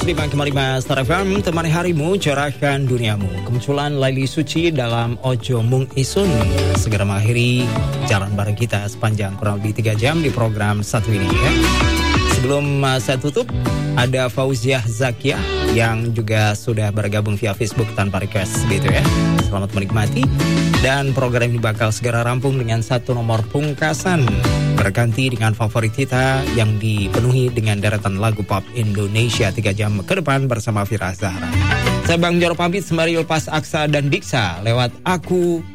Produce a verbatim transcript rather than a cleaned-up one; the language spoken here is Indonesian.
Terima kembali Mas Star F M, temani harimu, cerahkan duniamu. Kemunculan Laili Suci dalam Ojo Mung Isun segera mengakhiri jalan bareng kita sepanjang kurang lebih tiga jam di program satu ini ya. Sebelum uh, saya tutup, ada Fauziah Zakiah yang juga sudah bergabung via Facebook tanpa request gitu ya. Selamat menikmati. Dan program ini bakal segera rampung dengan satu nomor pungkasan, berganti dengan favorit kita yang dipenuhi dengan deretan lagu pop Indonesia tiga jam ke depan bersama Fira Zahra. Saya Bang Joro pamit sembari lepas Aksa dan Diksa lewat Aku